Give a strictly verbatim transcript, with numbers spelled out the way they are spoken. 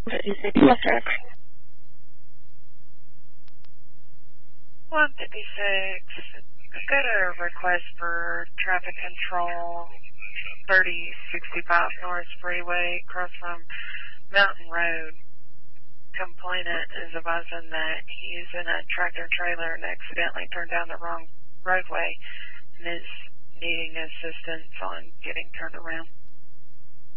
fifty-six, Western. one fifty-six, got a request for traffic control, thirty sixty-five North Freeway, across from Mountain Road. Complainant is advising that he is in a tractor trailer and accidentally turned down the wrong roadway and is needing assistance on getting turned around.